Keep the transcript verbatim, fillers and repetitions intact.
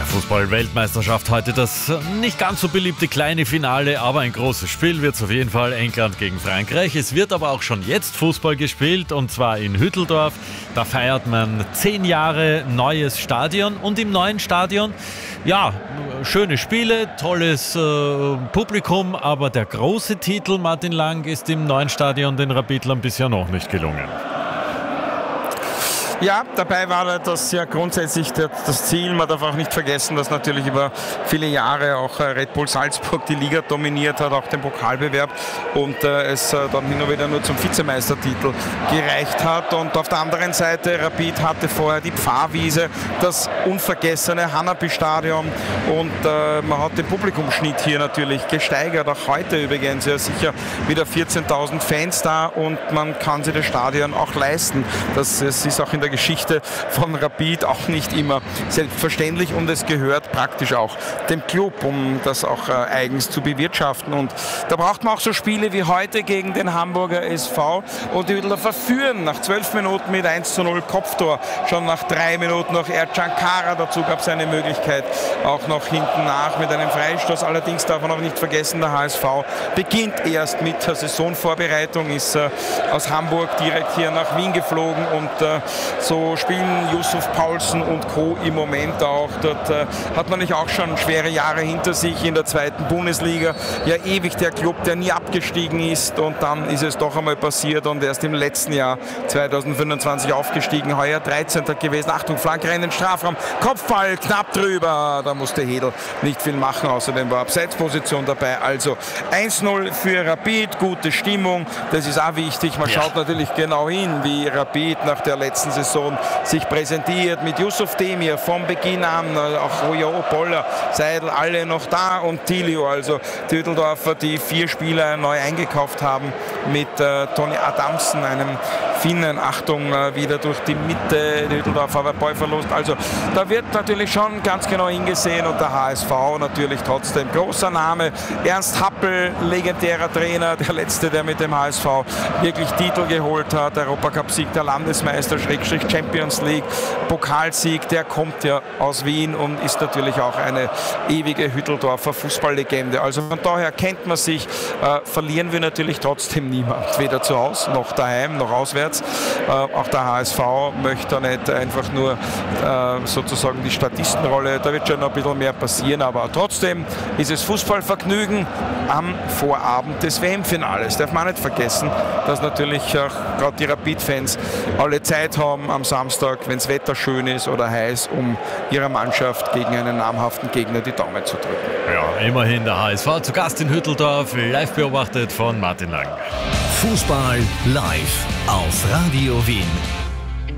Fußball-Weltmeisterschaft heute das nicht ganz so beliebte kleine Finale, aber ein großes Spiel wird es auf jeden Fall. England gegen Frankreich. Es wird aber auch schon jetzt Fußball gespielt und zwar in Hütteldorf. Da feiert man zehn Jahre neues Stadion und im neuen Stadion, ja, schöne Spiele, tolles äh, Publikum, aber der große Titel, Martin Lang, ist im neuen Stadion den Rapidlern bisher noch nicht gelungen. Ja, dabei war das ja grundsätzlich das Ziel. Man darf auch nicht vergessen, dass natürlich über viele Jahre auch Red Bull Salzburg die Liga dominiert hat, auch den Pokalbewerb und äh, es äh, dann hin und wieder nur zum Vizemeistertitel gereicht hat. Und auf der anderen Seite, Rapid hatte vorher die Pfarrwiese, das unvergessene Hanapi-Stadion und äh, man hat den Publikumsschnitt hier natürlich gesteigert. Auch heute übrigens ja sicher wieder vierzehntausend Fans da und man kann sich das Stadion auch leisten. Das, das ist auch in der Geschichte von Rapid auch nicht immer selbstverständlich und es gehört praktisch auch dem Club, um das auch äh, eigens zu bewirtschaften. Und da braucht man auch so Spiele wie heute gegen den Hamburger S V und die Hütteldorfer führen nach zwölf Minuten mit eins zu null Kopftor, schon nach drei Minuten noch Ercan Kara, dazu gab es eine Möglichkeit auch noch hinten nach mit einem Freistoß. Allerdings darf man auch nicht vergessen, der H S V beginnt erst mit der Saisonvorbereitung, ist äh, aus Hamburg direkt hier nach Wien geflogen und äh, so spielen Yusuf Paulsen und Co. im Moment auch. Dort äh, hat man nicht auch schon schwere Jahre hinter sich in der zweiten Bundesliga. Ja, ewig der Club, der nie abgestiegen ist und dann ist es doch einmal passiert und erst im letzten Jahr zweitausendfünfundzwanzig aufgestiegen. Heuer dreizehnter gewesen. Achtung, Flanke in den Strafraum. Kopfball knapp drüber. Da musste Hedl nicht viel machen. Außerdem war Abseitsposition dabei. Also eins null für Rapid. Gute Stimmung. Das ist auch wichtig. Man ja. schaut natürlich genau hin, wie Rapid nach der letzten Saison sich präsentiert mit Yusuf Demir vom Beginn an, auch Royo, Boller, Seidel, alle noch da und Tilio, also die Hütteldorfer, die vier Spieler neu eingekauft haben mit äh, Tony Adamsen, einem Finnen, Achtung, äh, wieder durch die Mitte, die Hütteldorfer, aber Ballverlust, also da wird natürlich schon ganz genau hingesehen und der H S V natürlich trotzdem großer Name, Ernst Happel, legendärer Trainer, der letzte, der mit dem H S V wirklich Titel geholt hat, Europacup-Sieg, der Landesmeister, Schrägstrich Champions League, Pokalsieg, der kommt ja aus Wien und ist natürlich auch eine ewige Hütteldorfer Fußballlegende. Also von daher kennt man sich, äh, verlieren wir natürlich trotzdem niemand, weder zu Hause noch daheim noch auswärts. Äh, auch der H S V möchte nicht einfach nur äh, sozusagen die Statistenrolle, da wird schon noch ein bisschen mehr passieren, aber trotzdem ist es Fußballvergnügen am Vorabend des W M-Finales. Darf man nicht vergessen, dass natürlich auch gerade die Rapid-Fans alle Zeit haben am Samstag, wenn das Wetter schön ist oder heiß, um ihrer Mannschaft gegen einen namhaften Gegner die Daumen zu drücken. Ja, immerhin der H S V zu Gast in Hütteldorf, live beobachtet von Martin Lang. Fußball live auf Radio Wien.